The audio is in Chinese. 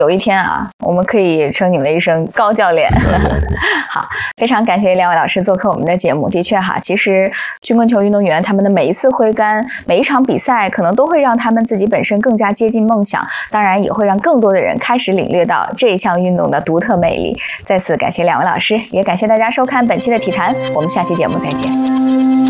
有一天啊，我们可以称你为一声高教练。好，非常感谢两位老师做客我们的节目。的确哈，其实曲棍球运动员他们的每一次挥杆，每一场比赛，可能都会让他们自己本身更加接近梦想，当然也会让更多的人开始领略到这一项运动的独特魅力。再次感谢两位老师，也感谢大家收看本期的体坛，我们下期节目再见。